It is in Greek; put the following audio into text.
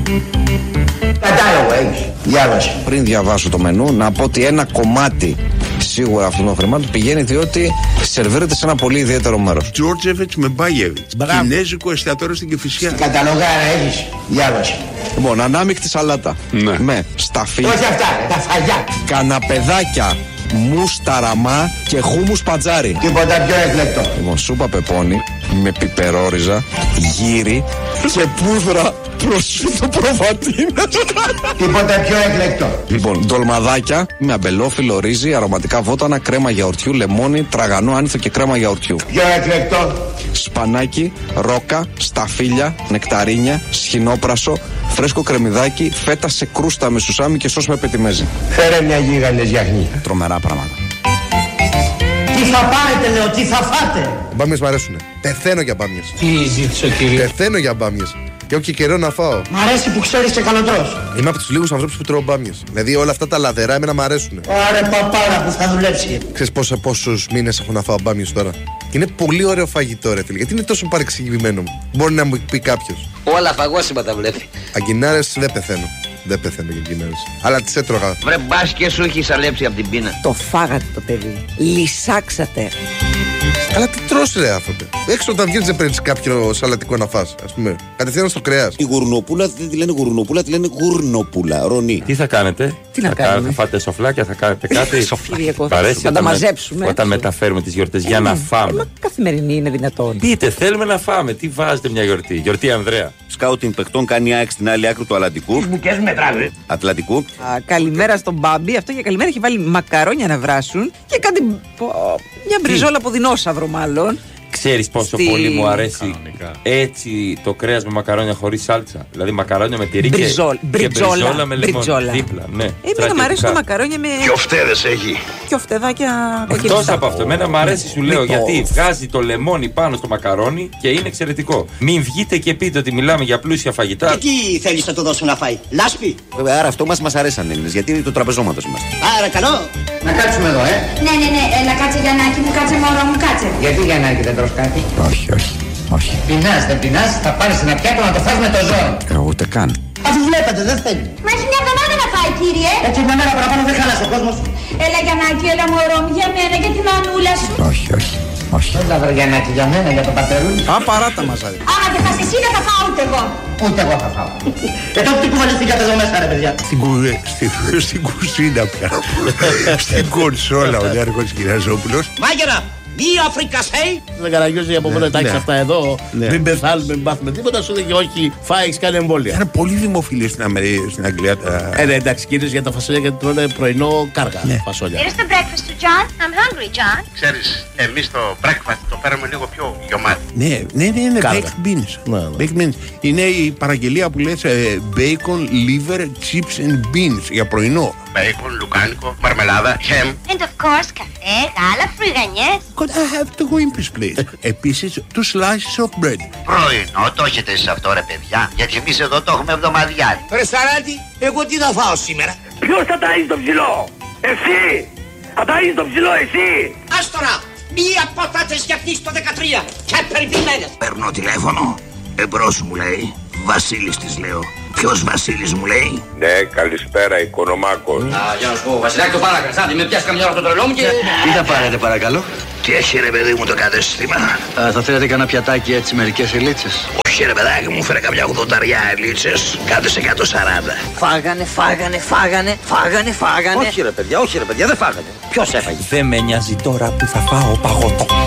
Κατάλογο έχεις. Διάβασε. Πριν διαβάσω το μενού, να πω ότι ένα κομμάτι σίγουρα αυτών των χρημάτων πηγαίνει διότι σερβίρεται σε ένα πολύ ιδιαίτερο μέρος. Τζόρτζεβιτς με Μπάγεβιτς. Κινέζικο εστιατόριο στην Κηφισιά. Καταλογάρα έχεις. Διάβασε. Λοιπόν, ανάμεικτη σαλάτα. Ναι. Με σταφύλια. Όχι αυτά, τα φαγιά. Καναπεδάκια, μουσταραμά και χούμους πατζάρι. Τίποτα πιο εκλεκτό. Λοιπόν, σούπα πεπόνι με πιπερόριζα, γύρι και πούδρα προσφύτω προβατίνα. Τίποτα πιο εκλεκτό. Λοιπόν, ντολμαδάκια με αμπελόφυλλο, ρύζι, αρωματικά βότανα, κρέμα γιαουρτιού, λεμόνι, τραγανό άνηθο και κρέμα γιαουρτιού. Πιο εκλεκτό. Σπανάκι, ρόκα, σταφύλια, νεκταρίνια, σχοινόπρασο, φρέσκο κρεμμυδάκι, φέτα σε κρούστα με σουσάμι και σως με πετιμέζι. Φέρε μια γίγαντες γιαχνή. Τρομερά πράγματα. Τι θα πάρετε, λέω, τι θα φάτε. Μπάμιες μ' αρέσουνε. Πεθαίνω για μπάμιες. Τι ζήτησε, κύριε. Πεθαίνω για μπάμιες. Και έχω και καιρό να φάω. Μ' αρέσει που ξέρεις και καλοτρός. Είμαι από τους λίγους ανθρώπους που τρώω μπάμιες. Δηλαδή όλα αυτά τα λαδερά εμένα μ' αρέσουνε. Άρε παπάρα που θα δουλέψει. Ξέρεις πόσους μήνες έχω να φάω μπάμιες τώρα. Είναι πολύ ωραίο φαγητό, ρε φίλε. Γιατί είναι τόσο παρεξηγημένο μου. Μπορεί να μου πει κάποιος. Όλα φαγόσιμα τα βλέπει. Αγκινάρες δεν πεθαίνω. Δεν πεθαίνω για αγκινάρες. Αλλά τις έτρωγα. Βρε μπας και σου έχει σαλέψει από την πείνα. Το φάγατε το παιδί. Λυσάξατε. Αλλά τι τρως, ρε άνθρωπε. Έξω όταν βγαίνεις δεν παίρνεις κάποιο σαλατικό να φας, ας πούμε. Κατευθείαν στο κρέας. Η γουρνοπούλα δεν τη λένε γουρνοπούλα, τη λένε γουρνοπούλα. Ρονί. Τι θα κάνετε, Τι να κάνουμε. Θα φάτε σοφλάκια, θα κάνετε κάτι. Κυριακό, Παρέσει θα τα μαζέψουμε. Όταν μεταφέρουμε τις γιορτές για να φάμε. Καθημερινή είναι δυνατόν. Πείτε, θέλουμε να φάμε. Τι βάζετε μια γιορτή. Γιορτή Ανδρέα. Σκάουτινγκ παιχτών κάνει ΑΕΚ στην άλλη άκρη του Ατλαντικού. Τις μπουκές μετράνε. Ατλαντικού. Καλημέρα στον Μπάμπη. Αυτό για καλημέρα έχει βάλει μακαρόνια να βράσουν και κάτι. Μια μπριζόλα από δεινόσαυρο, μάλλον. Ξέρεις πόσο πολύ μου αρέσει έτσι το κρέας με μακαρόνια χωρίς σάλτσα. Δηλαδή μακαρόνια με τυρί και μπριζόλα με λεμόνι. Δίπλα, ναι. Εμένα μου αρέσει το μακαρόνια με. Και οφτέδες έχει. Και οφτεδάκια. Εκτός από αυτό, εμένα μου αρέσει, σου λέω, γιατί βγάζει το λεμόνι πάνω στο μακαρόνι και είναι εξαιρετικό. Μην βγείτε και πείτε ότι μιλάμε για πλούσια φαγητά. Και τι θέλεις να το δώσουν να φάει, λάσπη. Βέβαια, άρα αυτό μας αρέσαν Έλληνες, γιατί είναι το τραπεζώματος είμαστε. Άρα καλό. Να κάτσουμε εδώ, Ναι, έλα κάτσε Γιαννάκη μου, κάτσε μωρό μου, κάτσε. Γιατί Γιαννάκη δεν τρως κάτι. Όχι. Πεινάς, δεν πεινάς, θα πάρεις ένα πιάτο να το φας με το ζώο. Ούτε καν. Αφού βλέπετε, δεν θέλει. Μα έχει μια εβδομάδα να φάει, κύριε. Έτσι μια μέρα παραπάνω δεν χάλασε ο κόσμος. Έλα Γιαννάκη, έλα μωρό μου, για μένα, για την μανούλα σου. Όχι. Έλα βρε Γιαννάκη για μένα, για το πατερούλι. Α, παράτα μας άρεσε. Άμα δεν φας εσύ, δεν θα φάω ούτε εγώ. Ούτε εγώ θα φάω. Τότε τι κουβαλιστήκατε εδώ μέσα ρε παιδιά. Στην κουζίνα πια. Στην κονσόλα ο Νέαρχος Κυραζόπουλος. Μάγερα, μία φρικασέι. Δεν καραγιώζει από μόνο εντάξει αυτά εδώ. Μην πεθάνουμε, μην πάθουμε τίποτα. Σου λέει όχι, φάει, έχει κάνει εμβόλια. Είναι πολύ δημοφιλή στην Αγγλία. Ναι, εντάξει, κυρίως για τα φασόλια γιατί τρώνε πρωινό κάργα φασόλια. Here's the breakfast to John. I'm hungry, John. Ξέρεις, εμείς το breakfast το παίρνουμε λίγο πιο γιωμάτι. Ναι, Κάργα. baked beans. Ναι. Baked beans. Είναι η παραγγελία που λες bacon, liver, chips and beans για πρωινό. Bacon, λουκάνικο, μαρμελάδα, ham. And of course, καφέ, γάλα, φρυγανιές. Could I have the wimpers, please? Επίσης, two slices of bread. Πρωινό, το έχετε εσείς αυτό ρε παιδιά. Γιατί εμείς εδώ το έχουμε εβδομαδιάρι. Ρε Σαράτη, εγώ τι θα φάω σήμερα. Ποιος θα ταΐζει το ψηλό, εσύ. Θα ταΐζει το ψηλό, εσύ. Ας τώρα, μία πατάτες γιαχνή στο 13 και περιποιημένες. Παίρνω τηλέφωνο, εμπρός μου λέει, Βασίλης της λέω. Ποιος Βασίλης μου λέει? Ναι, καλησπέρα, Οικονομάκος. Για να σου πω, Βασιλάκη το παρακαλώ, με πιάσει καμιά ώρα το τρελό μου και... Τι θα πάρετε παρακαλώ? Τι έχει ρε παιδί μου το κατέστημα? Θα θέλετε κανένα πιατάκι έτσι μερικές ελίτσες? Όχι ρε παιδάκι μου, φέρε καμιά 80 ελίτσες, κάτω σε 140. Φάγανε. Όχι ρε παιδιά, δεν φάγανε. Ποιος έφαγε? Δεν με νοιάζει τώρα που θα φάω παγωτό.